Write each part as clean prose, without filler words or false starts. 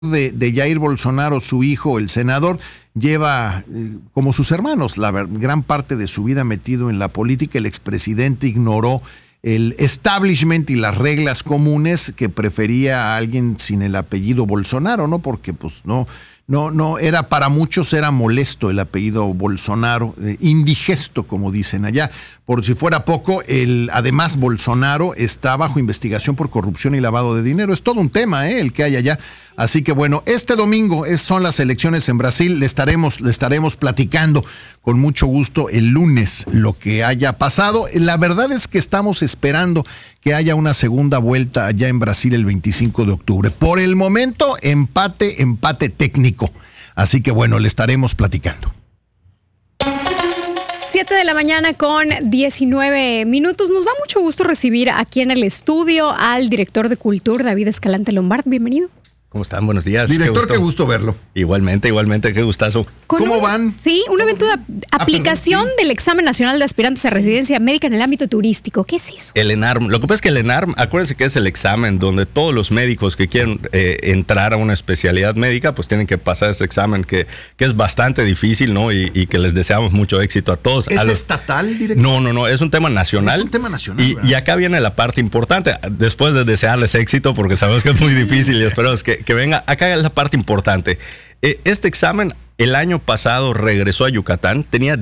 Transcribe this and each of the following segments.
de Jair Bolsonaro, su hijo, el senador, lleva, como sus hermanos, gran parte de su vida metido en la política. El expresidente ignoró el establishment y las reglas comunes, que prefería a alguien sin el apellido Bolsonaro, ¿no? Porque pues no era, para muchos era molesto el apellido Bolsonaro, indigesto, como dicen allá. Por si fuera poco, además Bolsonaro está bajo investigación por corrupción y lavado de dinero. Es todo un tema, el que hay allá. Así que bueno, este domingo son las elecciones en Brasil. Le estaremos platicando con mucho gusto el lunes lo que haya pasado. La verdad es que estamos esperando que haya una segunda vuelta allá en Brasil el 25 de octubre. Por el momento, empate técnico. Así que bueno, le estaremos platicando. 7 de la mañana con 19 minutos. Nos da mucho gusto recibir aquí en el estudio al director de Cultura, David Escalante Lombard. Bienvenido. ¿Cómo están? Buenos días. Director, qué gusto verlo. Igualmente, qué gustazo. ¿Cómo van? Sí, un evento de aplicación del Examen Nacional de Aspirantes a Residencia Médica en el ámbito turístico. ¿Qué es eso? El ENARM. Lo que pasa es que el ENARM, acuérdense que es el examen donde todos los médicos que quieren entrar a una especialidad médica, pues tienen que pasar ese examen que es bastante difícil, ¿no? Y que les deseamos mucho éxito a todos. ¿Es estatal, director? No, es un tema nacional. Es un tema nacional. Y acá viene la parte importante. Después de desearles éxito, porque sabemos que es muy difícil y esperamos que venga, acá es la parte importante. Este examen el año pasado regresó a Yucatán, tenía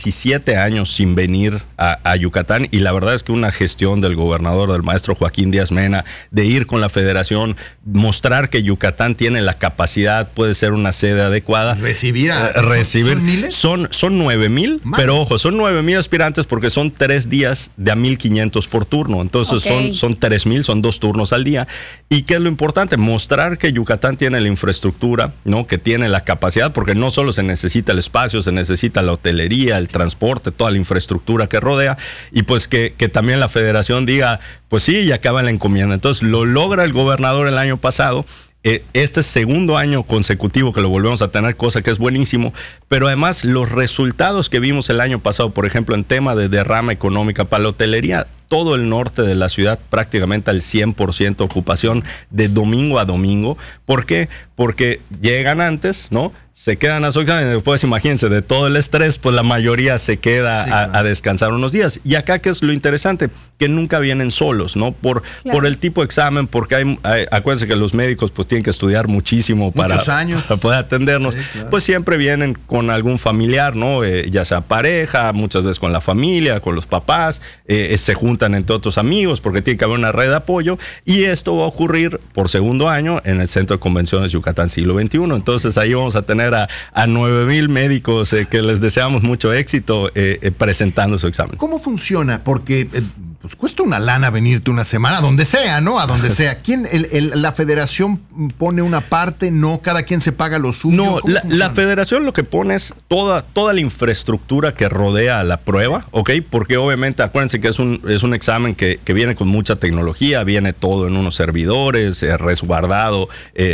17 años sin venir a Yucatán, y la verdad es que una gestión del gobernador, del maestro Joaquín Díaz Mena, de ir con la federación, mostrar que Yucatán tiene la capacidad, puede ser una sede adecuada. Recibir. ¿Son miles? Son 9,000, pero ojo, son 9,000 aspirantes porque son 3 días de a 1,500 por turno. Entonces son 3,000, son 2 turnos al día. ¿Y qué es lo importante? Mostrar que Yucatán tiene la infraestructura, ¿no? Que tiene la capacidad, porque no solo se necesita el espacio, se necesita la hotelería, el transporte, toda la infraestructura que rodea, y pues que también la federación diga, pues sí, ya acaba la encomienda. Entonces lo logra el gobernador el año pasado. Este segundo año consecutivo que lo volvemos a tener, cosa que es buenísimo, pero además los resultados que vimos el año pasado, por ejemplo, en tema de derrama económica para la hotelería, todo el norte de la ciudad prácticamente al 100% ocupación de domingo a domingo. ¿Por qué? Porque llegan antes, ¿no? Se quedan a su examen, después imagínense, de todo el estrés, pues la mayoría se queda a descansar unos días. Y acá, ¿qué es lo interesante? Que nunca vienen solos, ¿no? Por el tipo de examen, porque acuérdense que los médicos pues tienen que estudiar muchísimo para poder atendernos. Pues siempre vienen con algún familiar, ¿no? Ya sea pareja, muchas veces con la familia, con los papás, se juntan entre otros amigos, porque tiene que haber una red de apoyo, y esto va a ocurrir por segundo año en el Centro de Convenciones Yucatán Siglo XXI. Entonces ahí vamos a tener a 9,000 médicos que les deseamos mucho éxito presentando su examen. ¿Cómo funciona? Porque pues cuesta una lana venirte una semana, a donde sea, ¿no? A donde sea. ¿Quién, la federación pone una parte? ¿No? ¿Cada quien se paga lo suyo? No, la federación lo que pone es toda la infraestructura que rodea a la prueba, ¿ok? Porque obviamente acuérdense que es un examen que viene con mucha tecnología, viene todo en unos servidores, resguardado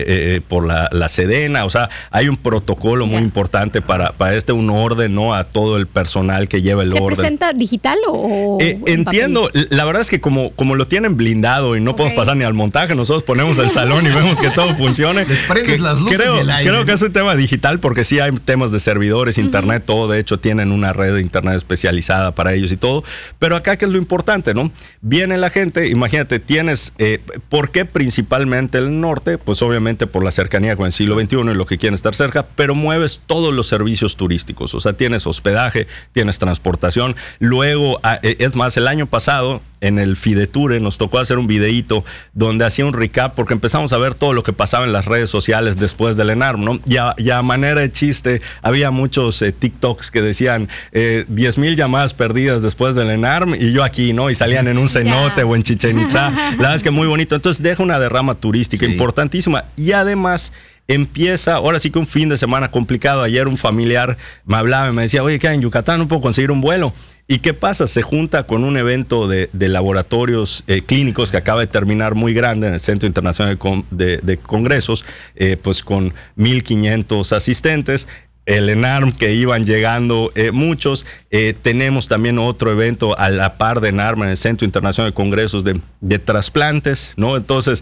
por la Sedena. O sea, hay un protocolo muy importante para un orden, ¿no? A todo el personal que lleva el orden. ¿Se presenta digital o entiendo? La verdad es que como lo tienen blindado y no podemos pasar ni al montaje, nosotros ponemos el salón y vemos que todo funcione. Les prendes las luces y el aire. Creo que es un tema digital, porque sí hay temas de servidores, internet, todo. De hecho, tienen una red de internet especializada para ellos y todo. Pero acá, ¿qué es lo importante, no? Viene la gente, imagínate, tienes, ¿por qué principalmente el norte? Pues obviamente por la cercanía con el siglo XXI y lo que quieren estar cerca, pero mueves todos los servicios turísticos. O sea, tienes hospedaje, tienes transportación. Luego, es más, el año pasado, en el Fideture nos tocó hacer un videíto donde hacía un recap, porque empezamos a ver todo lo que pasaba en las redes sociales después del ENARM, ¿no? Y a manera de chiste, había muchos TikToks que decían 10,000 llamadas perdidas después del ENARM, y yo aquí, ¿no? Y salían en un cenote o en Chichén Itzá. La verdad es que muy bonito. Entonces deja una derrama turística importantísima, y además empieza, ahora sí que un fin de semana complicado. Ayer un familiar me hablaba y me decía, oye, ¿qué hay en Yucatán? ¿No puedo conseguir un vuelo? ¿Y qué pasa? Se junta con un evento de laboratorios clínicos que acaba de terminar, muy grande, en el Centro Internacional de Congresos, pues con 1,500 asistentes. El ENARM, que iban llegando muchos. Tenemos también otro evento a la par de ENARM en el Centro Internacional de Congresos de trasplantes, ¿no? Entonces,